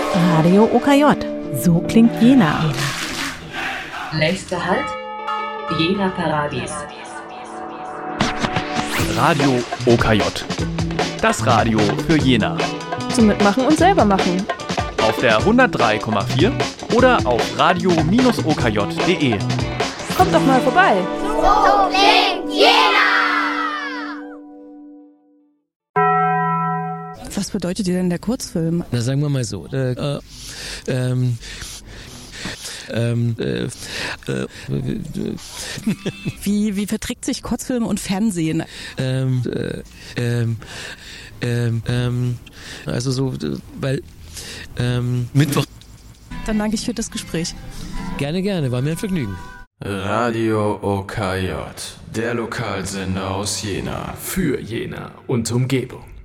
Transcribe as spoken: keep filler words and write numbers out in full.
Radio O K J. So klingt Jena. Nächster Halt, Jena Paradies. Radio O K J. Das Radio für Jena. Zum Mitmachen und selber machen. Auf der hundertdrei Komma vier oder auf radio Bindestrich o k j punkt d e. Kommt doch mal vorbei. So klingt Jena! Was bedeutet dir denn der Kurzfilm? Na, sagen wir mal so. Äh, äh, ähm, ähm, äh, äh, Wie, wie verträgt sich Kurzfilm und Fernsehen? ähm, äh, ähm, ähm, ähm, also so, äh, weil, ähm, Mittwoch. Dann danke ich für das Gespräch. Gerne, gerne, war mir ein Vergnügen. Radio O K J, der Lokalsender aus Jena. Für Jena und Umgebung.